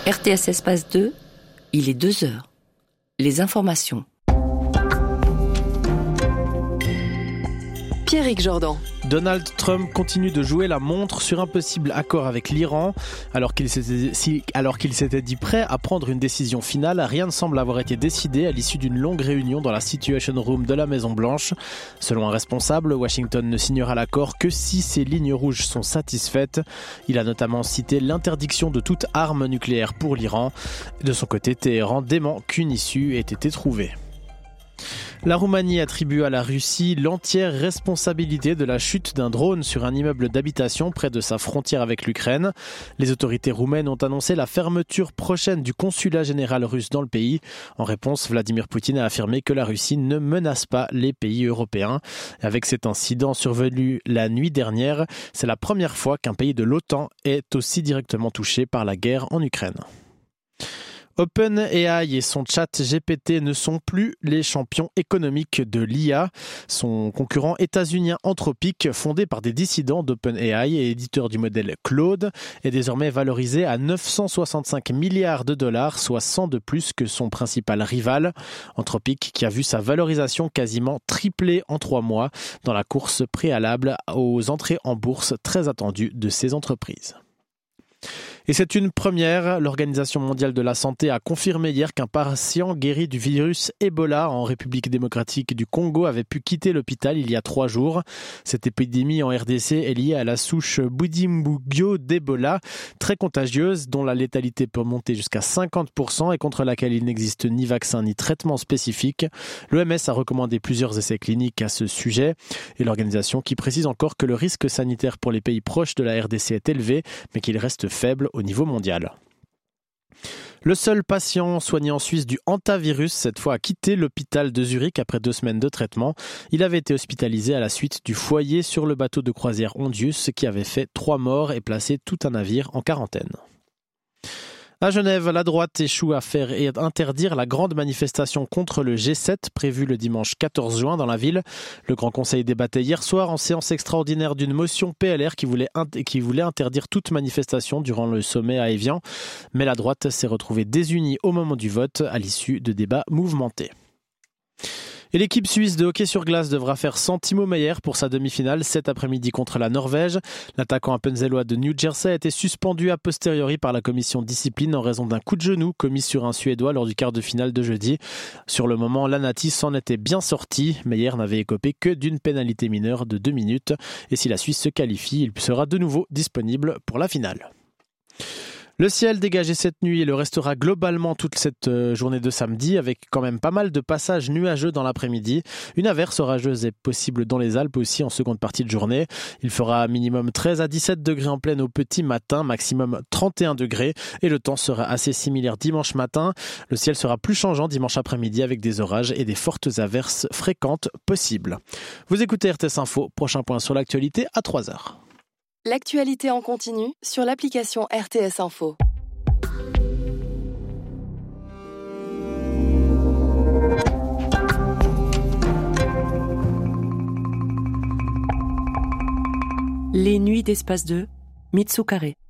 RTS Espace 2, il est 2 heures. Les informations. Pierrick Jordan. Donald Trump continue de jouer la montre sur un possible accord avec l'Iran. Alors qu'il s'était dit prêt à prendre une décision finale, rien ne semble avoir été décidé à l'issue d'une longue réunion dans la Situation Room de la Maison-Blanche. Selon un responsable, Washington ne signera l'accord que si ses lignes rouges sont satisfaites. Il a notamment cité l'interdiction de toute arme nucléaire pour l'Iran. De son côté, Téhéran dément qu'une issue ait été trouvée. La Roumanie attribue à la Russie l'entière responsabilité de la chute d'un drone sur un immeuble d'habitation près de sa frontière avec l'Ukraine. Les autorités roumaines ont annoncé la fermeture prochaine du consulat général russe dans le pays. En réponse, Vladimir Poutine a affirmé que la Russie ne menace pas les pays européens. Avec cet incident survenu la nuit dernière, c'est la première fois qu'un pays de l'OTAN est aussi directement touché par la guerre en Ukraine. OpenAI et son chat GPT ne sont plus les champions économiques de l'IA. Son concurrent états-unien Anthropic, fondé par des dissidents d'OpenAI et éditeur du modèle Claude, est désormais valorisé à 965 milliards de dollars, soit 100 de plus que son principal rival. Anthropic qui a vu sa valorisation quasiment tripler en 3 mois dans la course préalable aux entrées en bourse très attendues de ces entreprises. Et c'est une première. L'Organisation mondiale de la santé a confirmé hier qu'un patient guéri du virus Ebola en République démocratique du Congo avait pu quitter l'hôpital il y a 3 jours. Cette épidémie en RDC est liée à la souche Bundibugyo d'Ebola, très contagieuse, dont la létalité peut monter jusqu'à 50% et contre laquelle il n'existe ni vaccin ni traitement spécifique. L'OMS a recommandé plusieurs essais cliniques à ce sujet et l'organisation qui précise encore que le risque sanitaire pour les pays proches de la RDC est élevé, mais qu'il reste faible au niveau mondial. Le seul patient soigné en Suisse du hantavirus, cette fois, a quitté l'hôpital de Zurich après 2 semaines de traitement. Il avait été hospitalisé à la suite du foyer sur le bateau de croisière Ondius, qui avait fait 3 morts et placé tout un navire en quarantaine. À Genève, la droite échoue à faire et interdire la grande manifestation contre le G7 prévue le dimanche 14 juin dans la ville. Le Grand Conseil débattait hier soir en séance extraordinaire d'une motion PLR qui voulait interdire toute manifestation durant le sommet à Évian. Mais la droite s'est retrouvée désunie au moment du vote à l'issue de débats mouvementés. Et l'équipe suisse de hockey sur glace devra faire sans Timo Meier pour sa demi-finale cet après-midi contre la Norvège. L'attaquant appenzellois de New Jersey a été suspendu a posteriori par la commission discipline en raison d'un coup de genou commis sur un Suédois lors du quart de finale de jeudi. Sur le moment, l'Anati s'en était bien sorti. Meier n'avait écopé que d'une pénalité mineure de 2 minutes. Et si la Suisse se qualifie, il sera de nouveau disponible pour la finale. Le ciel dégagé cette nuit le restera globalement toute cette journée de samedi avec quand même pas mal de passages nuageux dans l'après-midi. Une averse orageuse est possible dans les Alpes aussi en seconde partie de journée. Il fera minimum 13 à 17 degrés en pleine au petit matin, maximum 31 degrés et le temps sera assez similaire dimanche matin. Le ciel sera plus changeant dimanche après-midi avec des orages et des fortes averses fréquentes possibles. Vous écoutez RTS Info, prochain point sur l'actualité à 3h. L'actualité en continu sur l'application RTS Info. Les nuits d'Espace 2, Mitsukare.